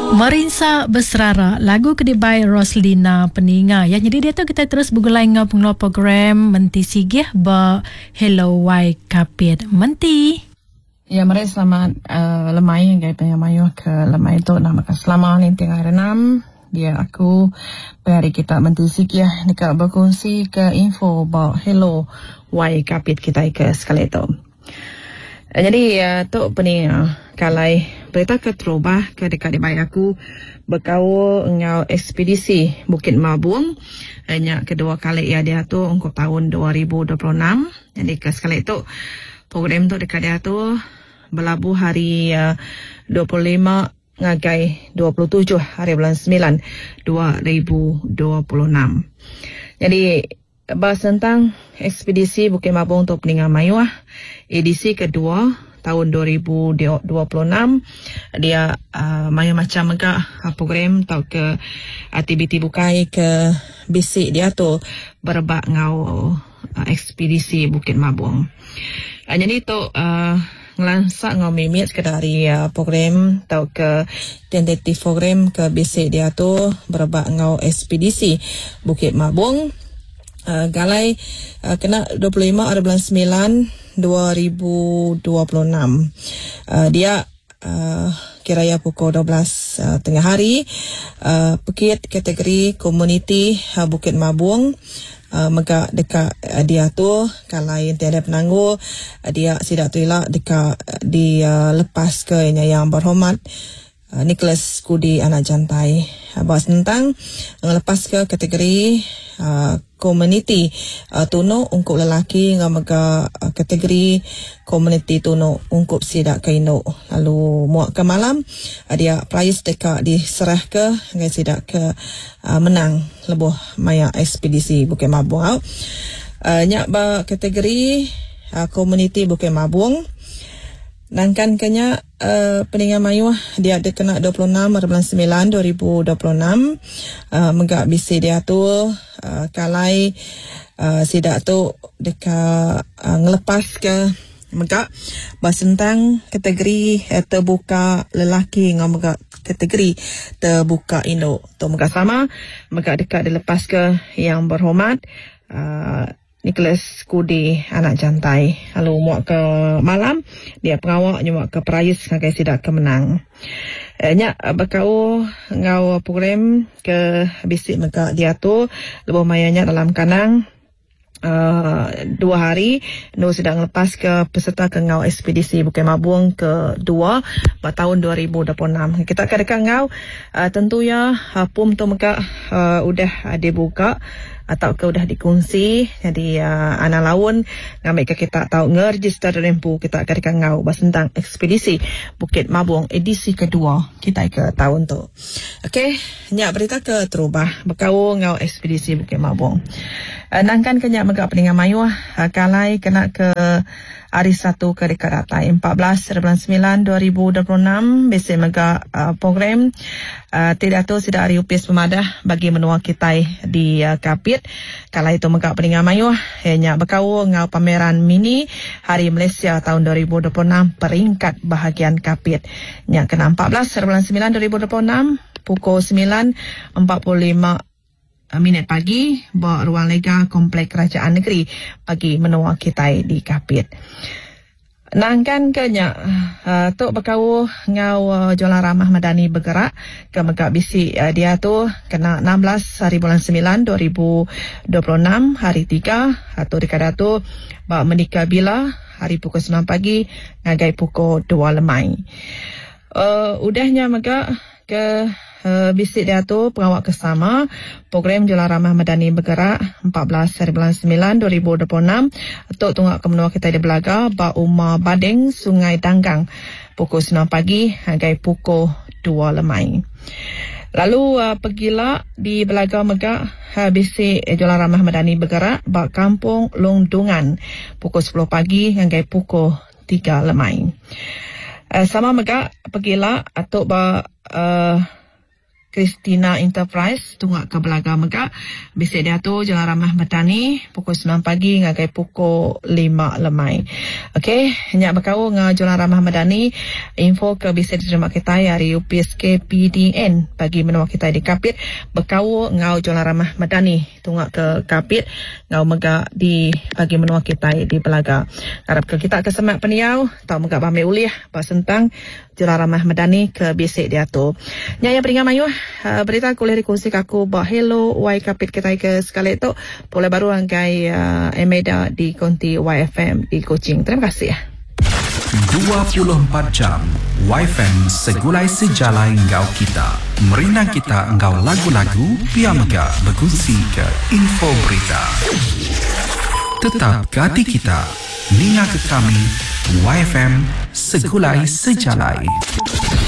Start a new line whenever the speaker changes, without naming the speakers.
Marinsa Besrara, lagu kedibai Roslina Peninga. Ya, jadi dia tu kita terus bergulai dengan pengeluar program Menti Sigih ba Hello Wai Kapit. Menti.
Ya, mari selamat lemai gay pengamayo ke lemai tu nama selamat linting hari 6. Dia aku hari kita Menti Sigih nika berkongsi ke info ba Hello Wai Kapit kita ke sekali tu. Jadi tu pening kalai berita ke terubah ke dekat di bayi aku berkau ngau ekspedisi Bukit Mabung hanya kedua kali dia tu untuk tahun 2026. Jadi ke sekali itu program tu dekat dia tu berlabuh hari 25 ngagai 27 hari bulan 9 2026. Jadi bahas tentang ekspedisi Bukit Mabung untuk Peningan Mayuah edisi kedua tahun 2026. Dia mayu macam megah program tau ke aktiviti bukai ke bisik dia tu berbak ngau ekspedisi Bukit Mabung. Jadi tu ngelansak ngau mimit sekadari program tau ke tentatif program ke bisik dia tu berbak ngau ekspedisi Bukit Mabung. Galai kena 25 hari bulan 9 2026. Dia kiranya pukul 12 tengah hari. Pekit kategori komuniti Bukit Mabung. Mega dekat dia tu kalau yang tiada penangguh dia sidak tuila dekat di lepas ke yang berhormat Nicholas Kudi anak jantai. Bahas tentang lepas ke kategori komuniti tuno untuk lelaki ngamaga kategori komuniti tuno untuk sidak kaino. Lalu muak ke malam dia prize dekat diserah ke ngai sidak ke menang lebuh maya ekspedisi Bukit Mabung. Nyak ba kategori komuniti Bukit Mabung. Nangkan kenya Peningan Mayuah dia ada kena 26 hari bulan 9 2026. Megak bisi dia tu kalai sidak tu dekat ngelepas ke megak bahas tentang kategori terbuka lelaki dengan megak kategori terbuka Indo tu megak sama megak dekat dilepas ke yang berhormat Nicholas Kudi anak jantai. Lalu muak ke malam dia pengawak muak ke prize ngagai sidak ke menang. Nyak berkau ngau program ke bisik mega dia tu lebih mayanya dalam kanang 2 hari no sedang lepas ke peserta ke ngau ekspedisi Bukit Mabung ke-2 pada tahun 2026. Kita akan dekat ngau tentu ya pum tu mega udah dibuka atau ke udah dikongsi. Jadi anak laun ngambil ke kita tahu ngeregister rempu kita akan dekat ngau bahas tentang ekspedisi Bukit Mabung edisi kedua kita ke tahun tu. Okey, nyak berita ke terubah berkau ngau ekspedisi Bukit Mabung. Nangkan kenyak megak Peningan Mayuah kalai kena ke hari 1 ke dekat datai 14 hari bulan 9 2026 besi megak program tidak tu sidak hari upis pemadah bagi menua kita di Kapit. Kalau itu megak Peningan Mayuah hanya berkau ngau pameran mini Hari Malaysia tahun 2026 peringkat bahagian Kapit. Yang kena 14 hari bulan 9 2026 pukul 9.45 minit pagi bawa ruang lega Komplek Kerajaan Negeri bagi menua kita di Kapit. Nangkan kenya tu berkau ngau Jualan Ramah Madani bergerak ke megak bisi dia tu kena 16 hari bulan 9 2026 hari 3 atau dikada tu bawa menikah bila hari pukul 9 pagi ngagai pukul 2 lemai. Udahnya megak ke bisik dia tu pengawak kesama program Jualan Ramah Madani bergerak 14 hari bulan 9 2026 untuk tunggak ke menua kita di Belaga ba Umar Bading Sungai Danggang pukul 9 pagi hingga pukul 2 lemai. Lalu pergilah di Belaga megak bisik Jualan Ramah Madani bergerak ba Kampung Longdungan pukul 10 pagi hingga pukul 3 lemai. Sama megak pergilah atau ba Christina Enterprise tunggak ke Belaga Megak. Bisik dia tu Jalan Ramah Madani pukul 9 pagi ngagai pukul 5 lemai. Okey, hendak berkau dengan Jalan Ramah Madani. Info ke bisik diterima kita hari UPSK PDN bagi menua kita di Kapit. Berkau ngau Jalan Ramah Madani tunggak ke Kapit ngau Megak di bagi menua kita di Belaga. Harap ke kita ke semak peniau tahu Megak bamai uliah pasentang Jalan Ramah Madani ke bisik dia tu. Yang peringat mayu berita kuliah di kursi kaku bah hello Y Kapit kita ke sekali tu boleh baru angkai Emeda di konti YFM di Kuching. Terima kasih ya.
24 jam YFM segulai sejalai engkau kita. Merinang kita engkau lagu-lagu biar Megak berkongsi ke info berita. Tetap ke hati kita. Ninga ke kami YFM segulai sejalai.